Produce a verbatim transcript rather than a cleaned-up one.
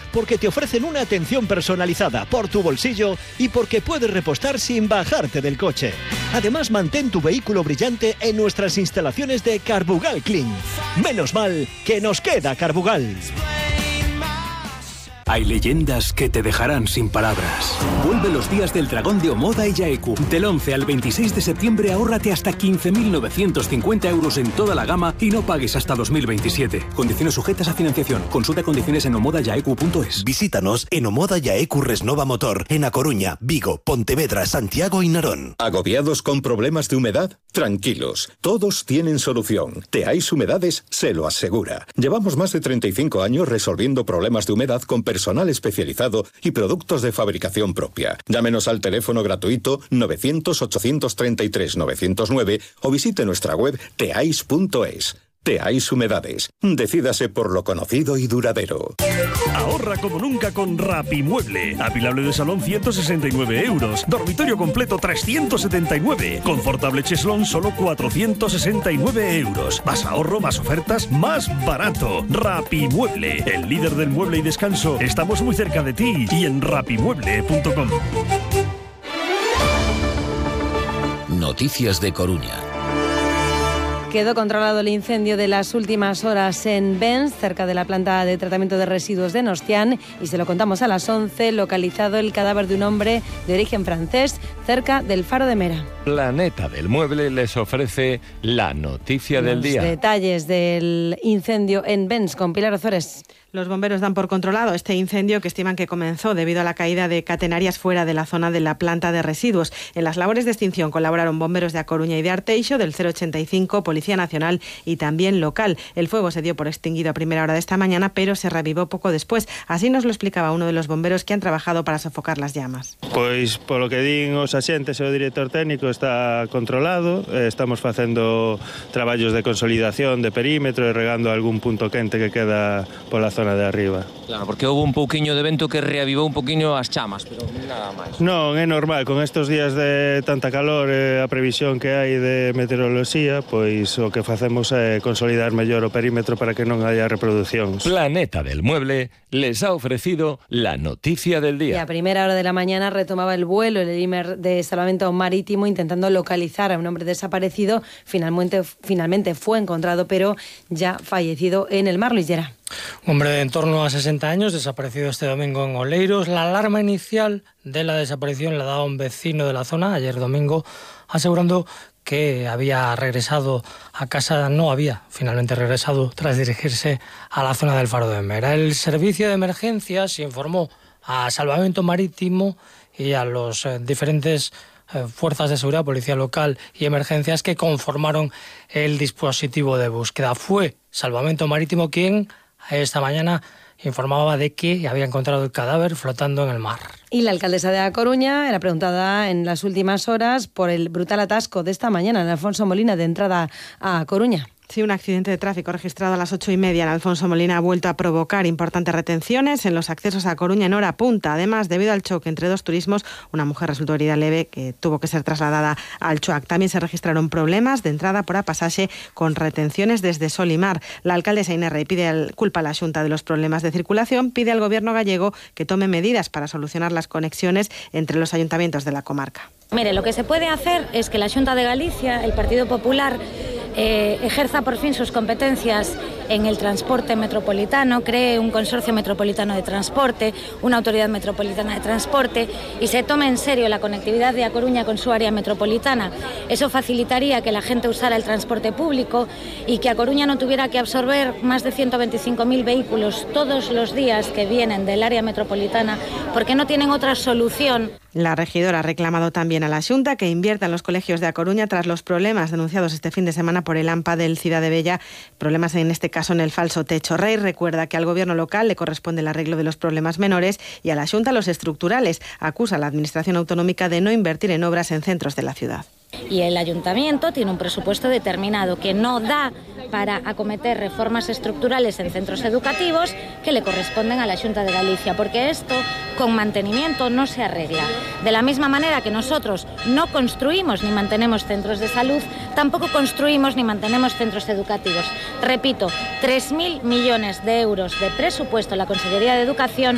porque te ofrecen una atención personalizada por tu bolsillo y porque puedes repostar sin bajarte del coche. Además, mantén tu vehículo brillante en nuestras instalaciones de Carbugal Clean. Menos mal que nos queda Carbugal. Hay leyendas que te dejarán sin palabras. Vuelve los días del dragón de Omoda y Yaeku. Del once al veintiséis de septiembre ahórrate hasta quince mil novecientos cincuenta euros en toda la gama y no pagues hasta dos mil veintisiete. Condiciones sujetas a financiación. Consulta condiciones en omoda yaeku punto es. Visítanos en Omoda Yaeku Resnova Motor, en A Coruña, Vigo, Pontevedra, Santiago y Narón. ¿Agobiados con problemas de humedad? Tranquilos, todos tienen solución. Teáis Humedades se lo asegura. Llevamos más de treinta y cinco años resolviendo problemas de humedad con personas personal especializado y productos de fabricación propia. Llámenos al teléfono gratuito novecientos, ochocientos treinta y tres, novecientos nueve o visite nuestra web teais punto es. Teáis Humedades. Decídase por lo conocido y duradero. Ahorra como nunca con Rapimueble. Apilable de salón ciento sesenta y nueve euros. Dormitorio completo trescientos setenta y nueve. Confortable cheslón solo cuatrocientos sesenta y nueve euros. Más ahorro, más ofertas, más barato. Rapimueble, el líder del mueble y descanso. Estamos muy cerca de ti y en rapimueble punto com. Noticias de Coruña. Quedó controlado el incendio de las últimas horas en Bens, cerca de la planta de tratamiento de residuos de Nostián, y se lo contamos a las once, localizado el cadáver de un hombre de origen francés, cerca del Faro de Mera. Planeta del Mueble les ofrece la noticia del día. Los detalles del incendio en Bens con Pilar Ozores. Los bomberos dan por controlado este incendio que estiman que comenzó debido a la caída de catenarias fuera de la zona de la planta de residuos. En las labores de extinción colaboraron bomberos de A Coruña y de Arteixo, del cero ochenta y cinco, Policía Nacional y también local. El fuego se dio por extinguido a primera hora de esta mañana, pero se revivó poco después. Así nos lo explicaba uno de los bomberos que han trabajado para sofocar las llamas. Pois, polo que din os axentes e o director técnico, está controlado. Estamos facendo traballos de consolidación de perímetro e regando algún punto quente que queda pola zona de arriba. Claro, porque houve un pouquiño de vento que reavivou un pouquiño as chamas, pero nada máis. Non, é normal, con estes días de tanta calor e a previsión que hai de meteoroloxía, pois o que facemos é consolidar mellor o perímetro para que non haya reproduccións. Planeta del Mueble les ha ofrecido la noticia del día. Y a primera hora de la mañana retomaba el vuelo el Imer de Salvamento Marítimo intentando localizar a un hombre desaparecido. Finalmente, finalmente fue encontrado, pero ya fallecido en el mar. Luis Llera. Un hombre de en torno a sesenta años, desaparecido este domingo en Oleiros. La alarma inicial de la desaparición la daba un vecino de la zona ayer domingo, asegurando que había regresado a casa, no había finalmente regresado tras dirigirse a la zona del Faro de Mera. El servicio de emergencias informó a Salvamento Marítimo y a los eh, diferentes eh, fuerzas de seguridad, policía local y emergencias que conformaron el dispositivo de búsqueda. Fue Salvamento Marítimo quien esta mañana informaba de que había encontrado el cadáver flotando en el mar. Y la alcaldesa de A Coruña era preguntada en las últimas horas por el brutal atasco de esta mañana en Alfonso Molina de entrada a A Coruña. Sí, un accidente de tráfico registrado a las ocho y media en Alfonso Molina ha vuelto a provocar importantes retenciones en los accesos a Coruña en hora punta. Además, debido al choque entre dos turismos, una mujer resultó herida leve que tuvo que ser trasladada al Chuac. También se registraron problemas de entrada por a pasaje con retenciones desde Solimar. La alcaldesa Inés Rey pide al, culpa a la Xunta de los problemas de circulación, pide al gobierno gallego que tome medidas para solucionar las conexiones entre los ayuntamientos de la comarca. Mire, lo que se puede hacer es que la Xunta de Galicia, el Partido Popular, eh, ejerza por fin sus competencias en el transporte metropolitano, cree un consorcio metropolitano de transporte, una autoridad metropolitana de transporte y se tome en serio la conectividad de A Coruña con su área metropolitana. Eso facilitaría que la gente usara el transporte público y que A Coruña no tuviera que absorber más de ciento veinticinco mil vehículos todos los días que vienen del área metropolitana porque no tienen otra solución. La regidora ha reclamado también a la Xunta que invierta en los colegios de A Coruña tras los problemas denunciados este fin de semana por el AMPA del Cidade Bella, problemas en este caso en el falso techo. Rey recuerda que al gobierno local le corresponde el arreglo de los problemas menores y a la Xunta los estructurales. Acusa a la administración autonómica de no invertir en obras en centros de la ciudad. Y el ayuntamiento tiene un presupuesto determinado que no da para acometer reformas estructurales en centros educativos que le corresponden a la Xunta de Galicia, porque esto con mantenimiento no se arregla. De la misma manera que nosotros no construimos ni mantenemos centros de salud, tampoco construimos ni mantenemos centros educativos. Repito, tres mil millones de euros de presupuesto en la Consellería de Educación